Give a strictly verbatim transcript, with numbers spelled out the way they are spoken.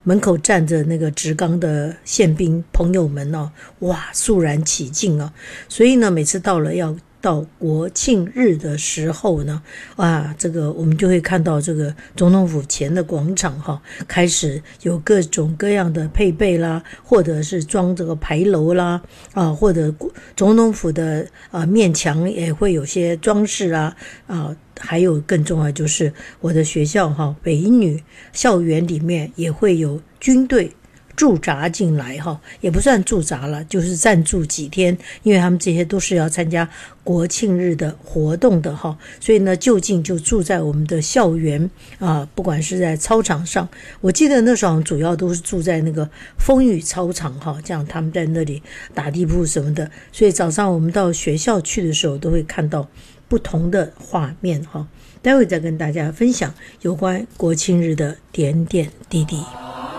门口站着那个职钢的宪兵朋友们哦，哇，肃然起敬啊！所以呢，每次到了要到国庆日的时候呢，啊，这个我们就会看到这个总统府前的广场哈、哦，开始有各种各样的配备啦，或者是装这个牌楼啦，啊，或者总统府的啊面墙也会有些装饰啊，啊。还有更重要就是我的学校哈，北一女校园里面也会有军队驻扎进来哈，也不算驻扎了，就是暂住几天，因为他们这些都是要参加国庆日的活动的哈，所以呢，就近就住在我们的校园啊，不管是在操场上，我记得那时候主要都是住在那个风雨操场哈，这样他们在那里打地铺什么的，所以早上我们到学校去的时候都会看到不同的画面哈，待会再跟大家分享有关国庆日的点点滴滴。